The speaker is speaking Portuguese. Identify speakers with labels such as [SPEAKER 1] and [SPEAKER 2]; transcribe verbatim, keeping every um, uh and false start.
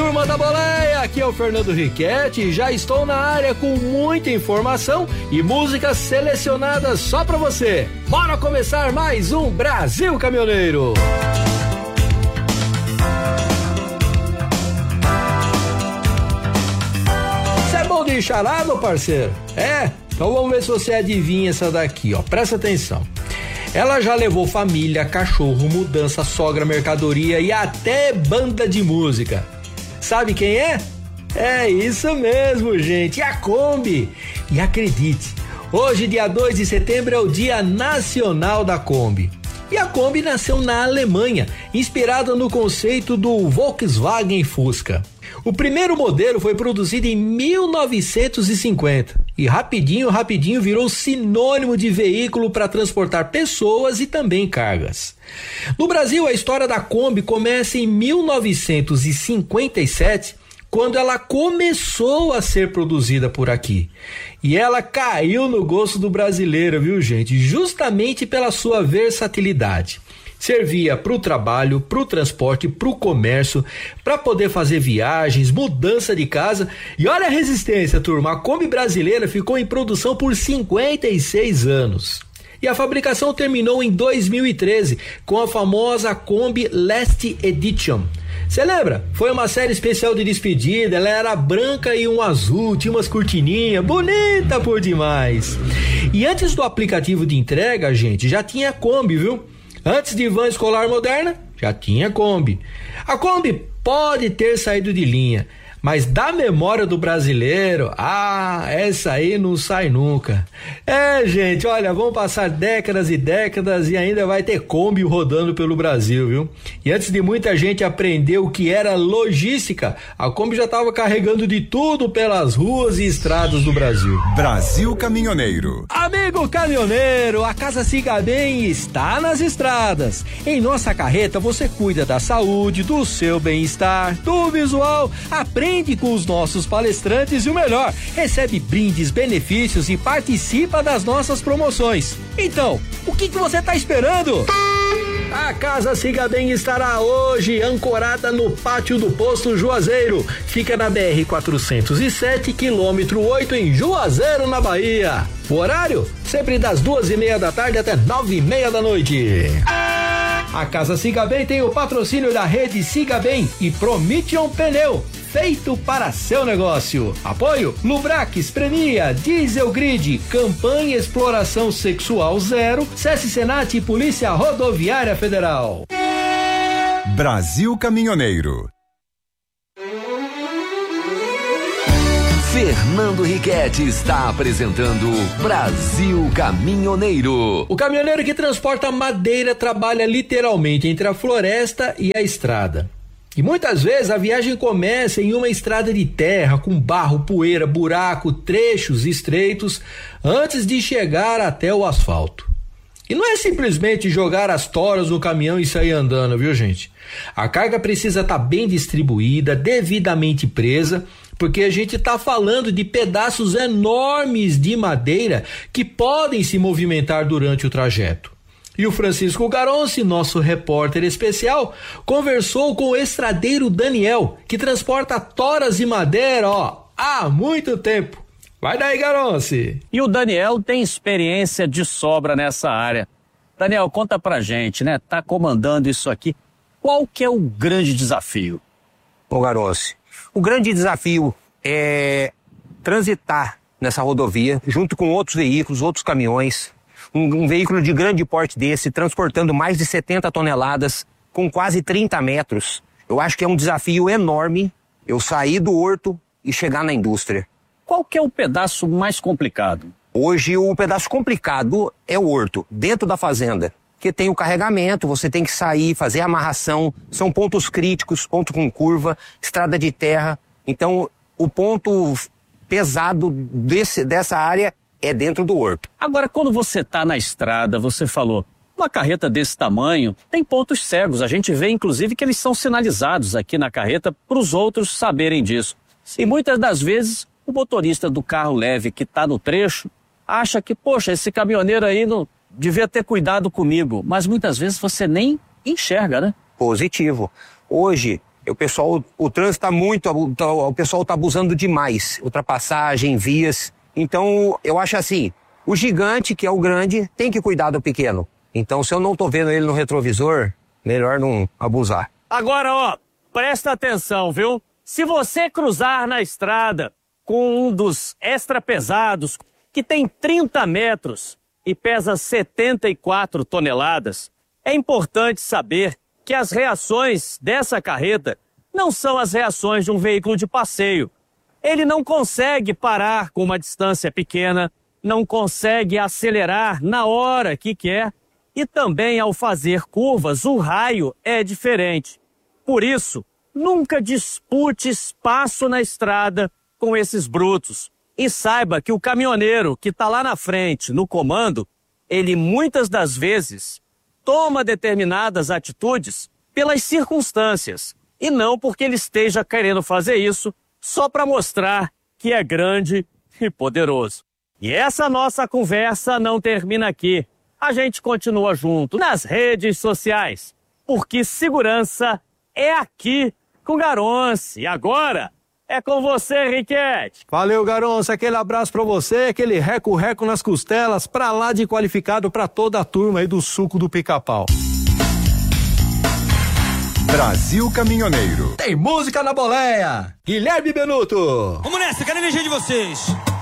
[SPEAKER 1] Turma da Boleia, aqui é o Fernando Riquetti e já estou na área com muita informação e músicas selecionadas só pra você. Bora começar mais um Brasil Caminhoneiro. Você é bom de charada, meu parceiro? É? Então vamos ver se você adivinha essa daqui, ó. Presta atenção. Ela já levou família, cachorro, mudança, sogra, mercadoria e até banda de música. Sabe quem é? É isso mesmo, gente, a Kombi. E acredite, hoje, dia dois de setembro, é o Dia Nacional da Kombi. E a Kombi nasceu na Alemanha, inspirada no conceito do Volkswagen Fusca. O primeiro modelo foi produzido em mil novecentos e cinquenta e rapidinho, rapidinho virou sinônimo de veículo para transportar pessoas e também cargas. No Brasil, a história da Kombi começa em mil novecentos e cinquenta e sete, quando ela começou a ser produzida por aqui. E ela caiu no gosto do brasileiro, viu, gente? Justamente pela sua versatilidade. Servia para o trabalho, para o transporte, para o comércio, para poder fazer viagens, mudança de casa. E olha a resistência, turma. A Kombi brasileira ficou em produção por cinquenta e seis anos. E a fabricação terminou em dois mil e treze com a famosa Kombi Last Edition. Você lembra? Foi uma série especial de despedida, ela era branca e um azul, tinha umas cortininhas, bonita por demais. E antes do aplicativo de entrega, gente, já tinha Kombi, viu? Antes de van escolar moderna, já tinha Kombi. A Kombi pode ter saído de linha, mas da memória do brasileiro, ah, essa aí não sai nunca. É, gente, olha, vão passar décadas e décadas e ainda vai ter Kombi rodando pelo Brasil, viu? E antes de muita gente aprender o que era logística, a Kombi já estava carregando de tudo pelas ruas e estradas do Brasil.
[SPEAKER 2] Brasil Caminhoneiro.
[SPEAKER 1] Amigo caminhoneiro, a Casa Siga Bem está nas estradas. Em nossa carreta você cuida da saúde, do seu bem-estar, do visual, aprende com os nossos palestrantes e o melhor, recebe brindes, benefícios e participa das nossas promoções. Então, o que que você está esperando? A Casa Siga Bem estará hoje ancorada no pátio do posto Juazeiro. Fica na B R quatrocentos e sete, quilômetro oito, em Juazeiro, na Bahia. O horário? Sempre das duas e meia da tarde até nove e meia da noite. A Casa Siga Bem tem o patrocínio da rede Siga Bem e Promission Pneu, feito para seu negócio. Apoio Lubrax, Premia, Diesel Grid, Campanha Exploração Sexual Zero, SESC Senat e Polícia Rodoviária Federal.
[SPEAKER 2] Brasil Caminhoneiro.
[SPEAKER 3] Fernando Riquetti está apresentando Brasil Caminhoneiro.
[SPEAKER 1] O caminhoneiro que transporta madeira trabalha literalmente entre a floresta e a estrada. E muitas vezes a viagem começa em uma estrada de terra, com barro, poeira, buraco, trechos estreitos, antes de chegar até o asfalto. E não é simplesmente jogar as toras no caminhão e sair andando, viu, gente? A carga precisa estar bem distribuída, devidamente presa, porque a gente está falando de pedaços enormes de madeira que podem se movimentar durante o trajeto. E o Francisco Garonci, nosso repórter especial, conversou com o estradeiro Daniel, que transporta toras de madeira, ó, há muito tempo. Vai daí, Garonci.
[SPEAKER 4] E o Daniel tem experiência de sobra nessa área. Daniel, conta pra gente, né? Tá comandando isso aqui. Qual que é o grande desafio?
[SPEAKER 5] Ô, Garonci, o grande desafio é transitar nessa rodovia junto com outros veículos, outros caminhões. Um, um veículo de grande porte desse, transportando mais de setenta toneladas, com quase trinta metros. Eu acho que é um desafio enorme eu sair do horto e chegar na indústria.
[SPEAKER 4] Qual que é o pedaço mais complicado?
[SPEAKER 5] Hoje o pedaço complicado é o horto, dentro da fazenda. Porque tem o carregamento, você tem que sair, fazer a amarração, são pontos críticos, ponto com curva, estrada de terra. Então o ponto pesado desse, dessa área é dentro do horto.
[SPEAKER 4] Agora, quando você está na estrada, você falou, uma carreta desse tamanho tem pontos cegos. A gente vê, inclusive, que eles são sinalizados aqui na carreta para os outros saberem disso. E muitas das vezes, o motorista do carro leve que está no trecho acha que, poxa, esse caminhoneiro aí não devia ter cuidado comigo. Mas muitas vezes você nem enxerga, né?
[SPEAKER 5] Positivo. Hoje, O pessoal, o trânsito tá muito, o pessoal tá abusando demais. Ultrapassagem, vias. Então, eu acho assim, o gigante, que é o grande, tem que cuidar do pequeno. Então, se eu não tô vendo ele no retrovisor, melhor não abusar.
[SPEAKER 4] Agora, ó, presta atenção, viu? Se você cruzar na estrada com um dos extra pesados, que tem trinta metros e pesa setenta e quatro toneladas, é importante saber que as reações dessa carreta não são as reações de um veículo de passeio. Ele não consegue parar com uma distância pequena, não consegue acelerar na hora que quer e também ao fazer curvas o raio é diferente. Por isso, nunca dispute espaço na estrada com esses brutos. E saiba que o caminhoneiro que está lá na frente, no comando, ele muitas das vezes toma determinadas atitudes pelas circunstâncias e não porque ele esteja querendo fazer isso só para mostrar que é grande e poderoso. E essa nossa conversa não termina aqui. A gente continua junto nas redes sociais, porque segurança é aqui com Garonce. E agora é com você, Riquete.
[SPEAKER 1] Valeu, Garonce. Aquele abraço pra você, aquele reco-reco nas costelas, pra lá de qualificado pra toda a turma aí do suco do pica-pau.
[SPEAKER 2] Brasil Caminhoneiro.
[SPEAKER 1] Tem música na boleia. Guilherme Benuto.
[SPEAKER 6] Vamos nessa, quero energia de vocês.